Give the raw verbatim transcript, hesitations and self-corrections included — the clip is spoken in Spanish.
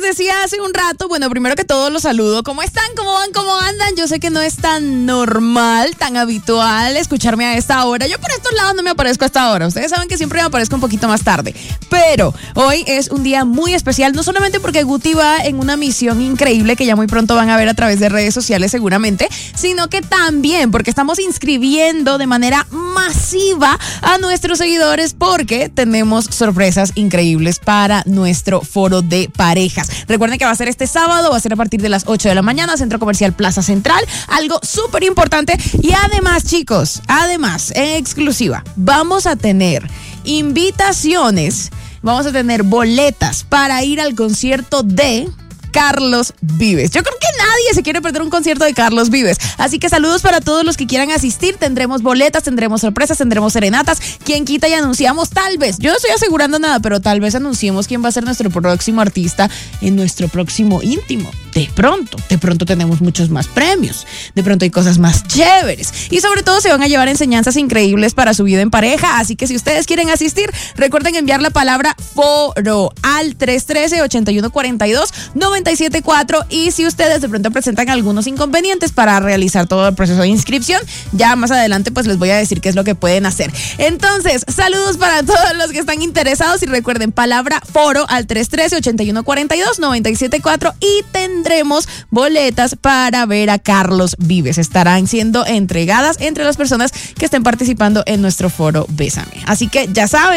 decía hace un rato, bueno, primero que todo los saludo. ¿Cómo están? ¿Cómo van? ¿Cómo andan? Yo sé que no es tan normal, tan habitual escucharme a esta hora. Yo por estos lados no me aparezco a esta hora. Ustedes saben que siempre me aparezco un poquito más tarde. Pero hoy es un día muy especial, no solamente porque Guti va en una misión increíble que ya muy pronto van a ver a través de redes sociales seguramente, sino que también porque estamos inscribiendo de manera masiva a nuestros seguidores porque tenemos sorpresas increíbles para nuestro foro de parejas. Recuerden que va a ser este sábado, va a ser a partir de las ocho de la mañana, Centro Comercial Plaza Central, algo súper importante. Y además, chicos, además, en exclusiva, vamos a tener invitaciones, vamos a tener boletas para ir al concierto de Carlos Vives. Yo creo que nadie se quiere perder un concierto de Carlos Vives. Así que saludos para todos los que quieran asistir. Tendremos boletas, tendremos sorpresas, tendremos serenatas. Quien quita y anunciamos, tal vez, yo no estoy asegurando nada, pero tal vez anunciemos quién va a ser nuestro próximo artista en nuestro próximo íntimo. De pronto, de pronto tenemos muchos más premios. De pronto hay cosas más chéveres. Y sobre todo se van a llevar enseñanzas increíbles para su vida en pareja. Así que si ustedes quieren asistir, recuerden enviar la palabra foro al tres uno tres, ocho uno cuatro dos, nueve siete cuatro. Y si ustedes de pronto presentan algunos inconvenientes para realizar todo el proceso de inscripción, ya más adelante pues les voy a decir qué es lo que pueden hacer. Entonces, saludos para todos los que están interesados y recuerden palabra foro al tres uno tres, ocho uno cuatro dos, nueve siete cuatro y tendremos boletas para ver a Carlos Vives. Estarán siendo entregadas entre las personas que estén participando en nuestro foro Bésame. Así que ya saben.